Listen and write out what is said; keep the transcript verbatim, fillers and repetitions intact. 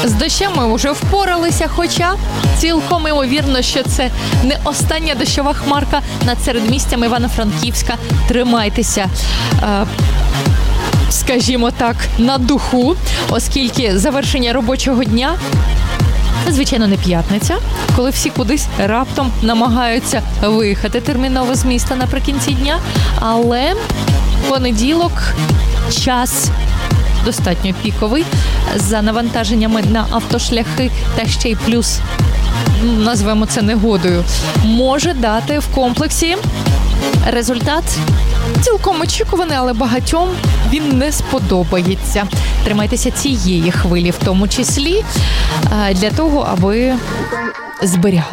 З дощем ми вже впоралися, хоча цілком ймовірно, що це не остання дощова хмарка над середмістям Івано-Франківська. Тримайтеся, е, скажімо так, на духу, оскільки завершення робочого дня, звичайно, не п'ятниця, коли всі кудись раптом намагаються виїхати терміново з міста наприкінці дня, але понеділок час достатньо піковий за навантаженнями на автошляхи та ще й плюс, назвемо це негодою, може дати в комплексі результат цілком очікуваний, але багатьом він не сподобається. Тримайтеся цієї хвилі в тому числі для того, аби зберігати